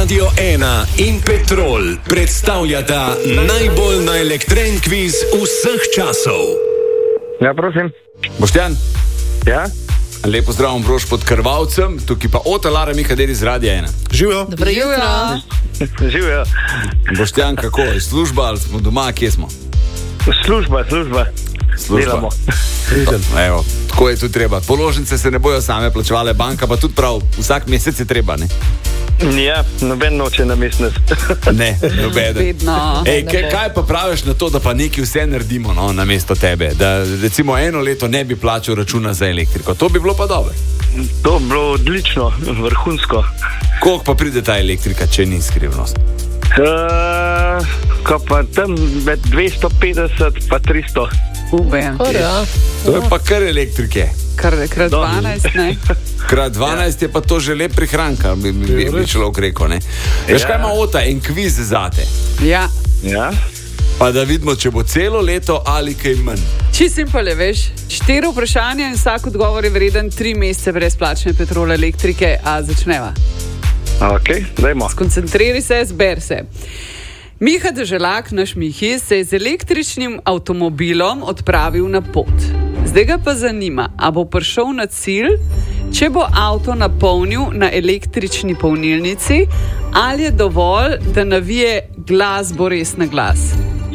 Radio 1 in Petrol predstavljata najbolj naelektren kviz vseh časov. Ja, prosim. Boštjan, Ja? lepo zdrav, Brož pod Krvavcem, tukaj pa Ota Lara Mihadeli iz Radia 1. Živijo. Dobro jutro. Živijo. Boštjan, kako je? Služba ali smo doma, kje smo? Služba. Delamo. Evo, tako je tudi treba. Položnice se ne bojo same plačevale, banka pa tudi prav, vsak mesec je treba, ne? Ja, noben noče namestnost. Ne, nobeden. Vedno. Ej, kaj pa praviš na to, da pa nekaj vse naredimo, no, namesto tebe? Da recimo eno leto ne bi plačal računa za elektriko. To bi bilo pa dobro. To bi bilo odlično, vrhunsko. Koliko pa pride ta elektrika, če ni skrivnost? Ko pa tam med 250 pa 300. Ja. To je pa kar elektrike. Krat 12, ne? Krat 12 je pa to že lep prihranka, bi človek rekel, ne? Veš, kaj ima Ota, en kviz zate? Ja. Ja? Pa da vidimo, če bo celo leto ali kaj manj. Čisto simpel, veš. 4 vprašanja in vsak odgovor je vreden 3 mesece brezplačne Petrol elektrike. A začneva. Ok, dajmo. Skoncentriraj se, zber se. Miha Deželak, naš Mihi, se je z električnim avtomobilom odpravil na pot. Zdaj ga pa zanima, a bo prišel na cilj, če bo avto napolnil na električni polnilnici, ali je dovolj, da navije glasbo res na glas.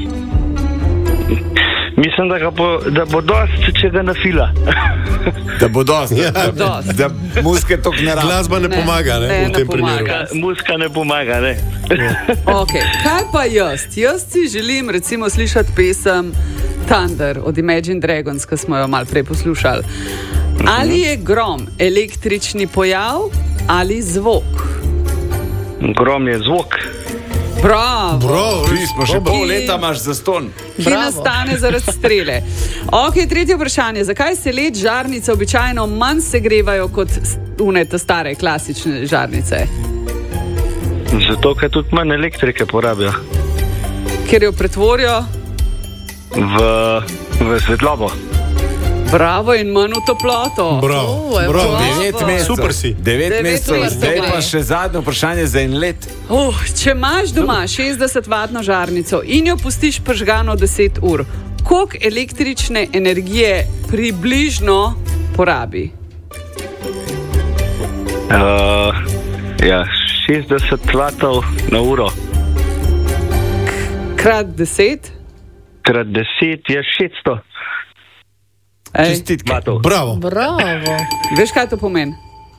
Mislim, da bo dost, če ga nafila. Da bo dost, da muske toliko ne rabi. Glasba ne pomaga, ne, v tem primeru. Muska ne pomaga, ne. Okay. Kaj pa jaz? Jaz si želim recimo slišati pesem Thunder od Imagine Dragons, ki smo jo malo prej poslušali. Ali je grom električni pojav ali zvok? Grom je zvok. Bravo! Ti smo že pol leta imaš zastonj. Ki nastane zaradi strele. Ok, tretje vprašanje. Zakaj se led žarnice običajno manj segrevajo kot te stare klasične žarnice? Zato, ker tudi manj elektrike porabijo. Ker jo pretvorijo v svetlobo. Bravo, in manj v toploto. Bravo. 9 mesecev. Super si. 9 mesecev. mesecev. Zdaj pa še zadnje vprašanje za en let. Če imaš doma 60-vatno žarnico in jo pustiš pržgano 10 ur, koliko električne energije približno porabi? 60 vatov na uro. Krat 10? Krat 10 je 600 Čestitke. vatov. Bravo. Veš, kaj to pomeni?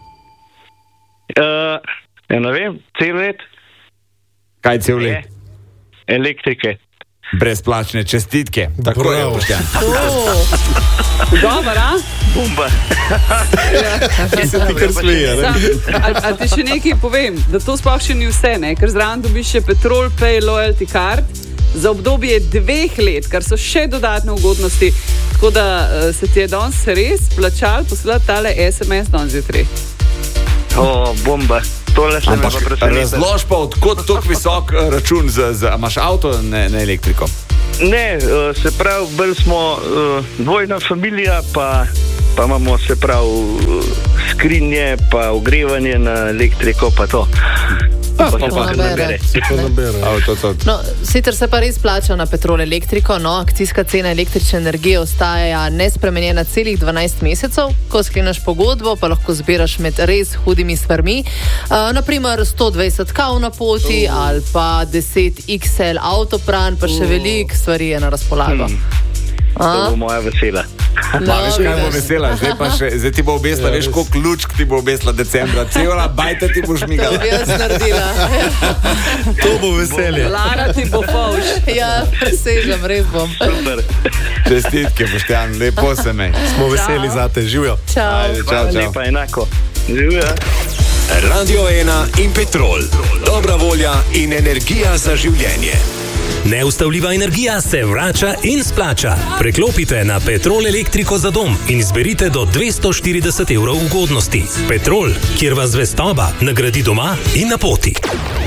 Ne vem, cel let Kaj cel let? elektrike. Brezplačne čestitke. Tako je, Bravo. Boštjan. Dobro, a? Bomba. Ti se ti kar smeje, ne? A ti še nekaj povem, da to sploh še ni vse, ne? Ker zraven dobiš še Petrol Pay Loyalty Card za obdobje 2 let, kar so še dodatne ugodnosti. Tako da se ti je danes res plačal poslati tale SMS danes zjutraj. Bomba. Tole se me pa presenetilo. Razlož pa, odkot toliko visok račun za imaš avto na elektriko? Ne, se pravi, bolj smo dvojna familija, pa imamo se pravi skrinje, pa ogrevanje na elektriko, pa to. Pa se pa kar nabere. To nabere. No, sicer se pa res plača na Petrol elektriko, no, akcijska cena električne energije ostaja nespremenjena celih 12 mesecev. Ko skleneš pogodbo, pa lahko zbiraš med res hudimi stvarmi. Naprimer 120 kav na poti ali pa 10 XL avtopran, pa še veliko stvari je na razpolago. To bo moja vesela. Veš, kaj bo vesela? Zdaj ti bo obesla, veš, koliko lučk ti bo obesla decembra. Cela bajta ti bo žmigala. To bi jaz naredila. To bo veselje. Lara ti bo povš. Ja, presežem, res bom. Super. Čestitke, Boštjan, lepo se mej. Smo veseli zate, živijo. Čau. Čau. Lepa enako. Živja. Radio 1 in Petrol. Dobra volja in energija za življenje. Neustavljiva energija se vrača in splača. Preklopite na Petrol elektriko za dom in izberite do 240 evrov ugodnosti. Petrol, kjer vas zvestoba nagradi doma in na poti.